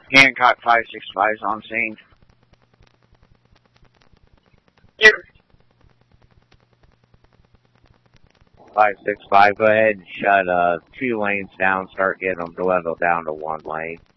Hancock 565 is on scene. Here. 565, go ahead and shut 2 lanes down, start getting them dwindled down to 1 lane.